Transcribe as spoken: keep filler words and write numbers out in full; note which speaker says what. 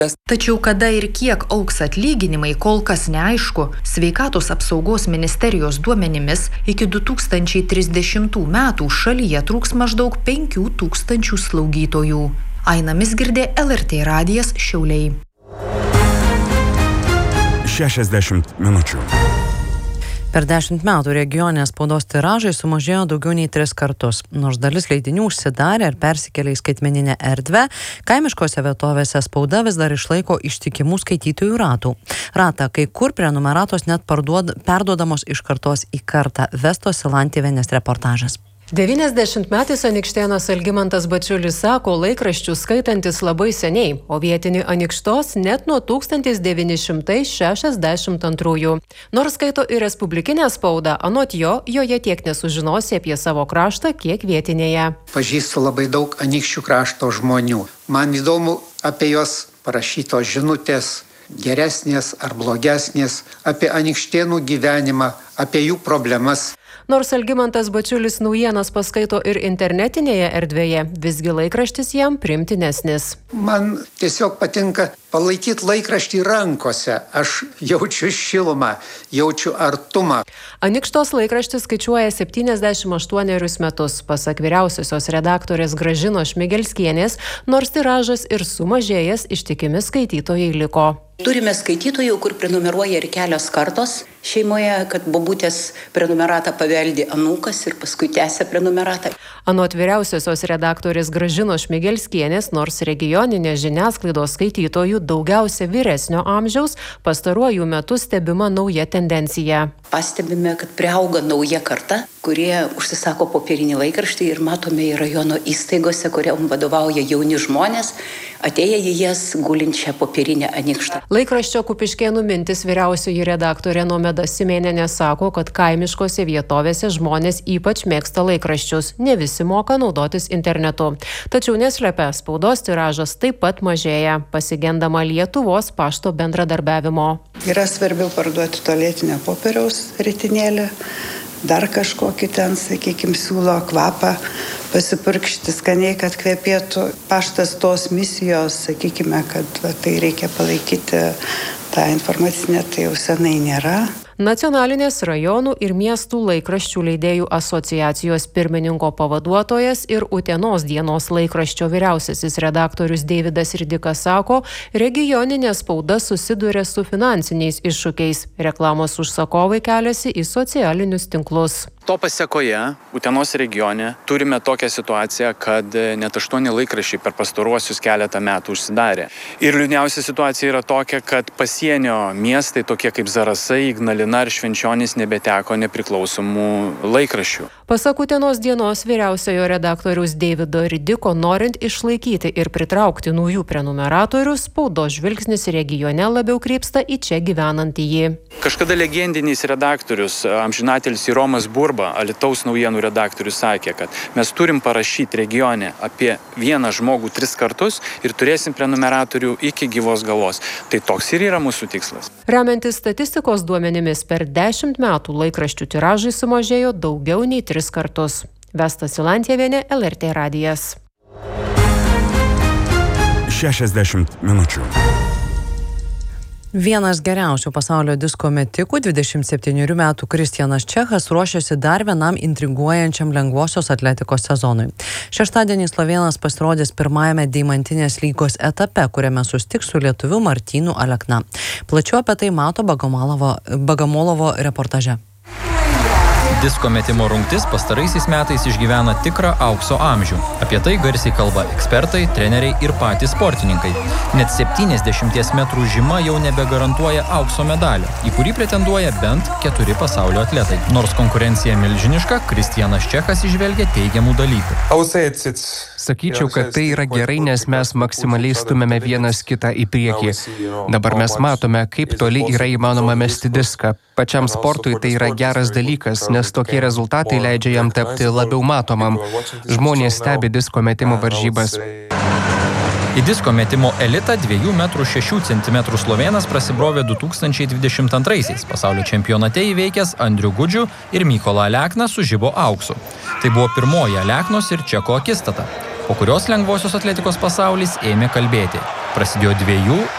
Speaker 1: Tačiau kada ir kiek augs atlyginimai, kol kas neaišku. Sveikatos apsaugos ministerijos duomenimis iki du tūkstančiai trisdešimtų metų šalyje trūks maždaug penkių tūkstančių slaugytojų. Aina Mizgirdė, L R T radijas, Šiauliai.
Speaker 2: šešiasdešimt minučių.
Speaker 3: Per dešimt metų regioninės spaudos tiražai sumažėjo daugiau nei tris kartus. Nors dalis leidinių užsidarė ir persikėlė į skaitmeninę erdvę, kaimiškose vietovėse spauda vis dar išlaiko ištikimų skaitytojų ratų. Ratą, kai kur prenumeratos net parduod, perduodamos iš kartos į kartą. Vestos Silantienės reportažas.
Speaker 4: devyniasdešimtmetis Anykštėnas Algimantas Bačiulis sako, laikraščius skaitantis labai seniai, o vietinį Anykštos net nuo tūkstantis devyni šimtai šešiasdešimt antrųjų. Nors skaito ir respublikinę spaudą, anot jo, joje tiek nesužinosi apie savo kraštą, kiek vietinėje.
Speaker 5: Pažįstu labai daug Anykščių krašto žmonių. Man įdomu apie juos parašytos žinutės, geresnės ar blogesnės, apie Anykštėnų gyvenimą, apie jų problemas.
Speaker 4: Nors Algimantas Bačiulis naujienas paskaito ir internetinėje erdvėje, visgi laikraštis jam priimtinesnis.
Speaker 5: Man tiesiog patinka palaikyti laikraštį rankose. Aš jaučiu šilumą, jaučiu artumą.
Speaker 4: Anykštos laikraštis skaičiuoja septyniasdešimt aštuonerius metus. Pasak vyriausiosios redaktorės Gražinos Šmigelskienės, nors tiražas ir sumažėjęs, ištikimi skaitytojai liko.
Speaker 6: Turime skaitytojų, kur prenumeruoja ir kelios kartos šeimoje, kad bobutės prenumeratą paveldi anūkas ir paskui tęsia prenumeratą.
Speaker 4: Anot vyriausiosios redaktorės Gražinos Šmigelskienės, nors regioninės žiniasklaidos skaitytojų daugiausia vyresnio amžiaus, pastaruoju metu stebima nauja tendencija.
Speaker 6: Pastebime, kad priauga nauja karta, kurie užsisako popierinį laikraštį ir matome į rajono įstaigose, kuriam vadovauja jauni žmonės, atėję į jas gulinčią popierinę Anykštą.
Speaker 4: Laikraščio Kupiškėnų mintis vyriausioji redaktorė Nomeda Simėnienė sako, kad kaimiškose vietovėse žmonės ypač mėgsta laikraščius, ne visi moka naudotis internetu. Tačiau neslepia, spaudos tiražas taip pat mažėja, pasigendama Lietuvos pašto bendradarbiavimo.
Speaker 7: Yra svarbiau parduoti tualetinio popieriaus ritinėlį, dar kažkokį ten, sakykime, siūlo kvapą, pasipurkšti skaniai, kad kvepėtų. Paštas tos misijos, sakykime, kad va, tai reikia palaikyti tą informacinę, tai jau senai nėra.
Speaker 4: Nacionalinės rajonų ir miestų laikraščių leidėjų asociacijos pirmininko pavaduotojas ir Utenos dienos laikraščio vyriausiasis redaktorius Deividas Ridikas sako, regioninė spauda susiduria su finansiniais iššūkiais. Reklamos užsakovai keliasi į socialinius tinklus.
Speaker 8: To pasiekoje Utenos regione turime tokią situaciją, kad net aštuoni laikraščiai per pastaruosius keletą metų užsidarė. Ir liūdniausia situacija yra tokia, kad pasienio miestai tokie kaip Zarasai, Ignalina ir Švenčionys nebeteko nepriklausomų laikraščių.
Speaker 4: Pasak Utenos dienos vyriausiojo redaktoriaus Deivido Ridiko, norint išlaikyti ir pritraukti naujų prenumeratorių, spaudos žvilgsnis regione labiau krypsta į čia gyvenantįjį.
Speaker 8: Kažkada legendinis redaktorius, amžinatelis Romas Burba, Alytaus naujienų redaktorius, sakė, kad mes turim parašyti regione apie vieną žmogų tris kartus ir turėsim prenumeratorių iki gyvos galos. Tai toks ir yra mūsų tikslas.
Speaker 4: Remiantis statistikos duomenimis, per dešimt metų laikraščių tiražai sumažėjo daugiau nei tris kartus. Vesta Silantienė, L R T radijas.
Speaker 2: šešiasdešimt minučių.
Speaker 3: Vienas geriausių pasaulio disko metikų, dvidešimt septynerių metų Kristianas Čechas, ruošiasi dar vienam intriguojančiam lengvosios atletikos sezonui. Šeštadienį slovėnas pasirodys pirmajame Deimantinės lygos etape, kuriame sustiks su lietuviu Martynu Alekna. Plačiau apie tai mato Bagomolovo, Bagomolovo reportaže.
Speaker 9: Disko metimo rungtis pastaraisiais metais išgyvena tikrą aukso amžių. Apie tai garsiai kalba ekspertai, treneriai ir patys sportininkai. Net septyniasdešimties metrų žyma jau nebegarantuoja aukso medalio, į kurį pretenduoja bent keturi pasaulio atletai. Nors konkurencija milžiniška, Kristianas Čechas įžvelgia teigiamų dalykų.
Speaker 10: Sakyčiau, kad tai yra gerai, nes mes maksimaliai stumėme vienas kitą į priekį. Dabar mes matome, kaip toli yra įmanoma mesti diską. Pačiam sportui tai yra geras dalykas, nes tokie rezultatai leidžia jam tapti labiau matomam. Žmonės stebi disko metimo varžybas.
Speaker 9: Į disko metimo elitą dviejų metrų šešių centimetrų slovėnas prasibrovė du tūkstančiai dvidešimt antraisiais. Pasaulio čempionate įveikęs Andrių Gudžių ir Mykolą Alekną sužibo auksu. Tai buvo pirmoji Aleknos ir Čeko akistata, po kurios lengvosios atletikos pasaulis ėmė kalbėti. Prasidėjo dviejų